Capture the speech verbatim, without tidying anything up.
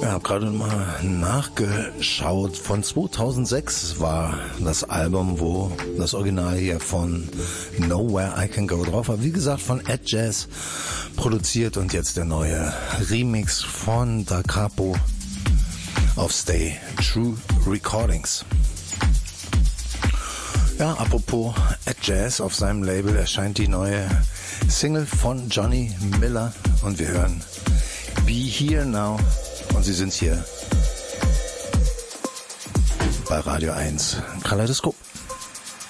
Ich habe gerade mal nachgeschaut. Von zweitausendsechs war das Album, wo das Original hier von Nowhere I Can Go drauf war. Wie gesagt, von Ed Jazz produziert und jetzt der neue Remix von Da Capo auf Stay True Recordings. Ja, apropos Ed Jazz, auf seinem Label erscheint die neue Single von Johnny Miller und wir hören Be Here Now. Und Sie sind hier bei Radio eins Kaleidoskop.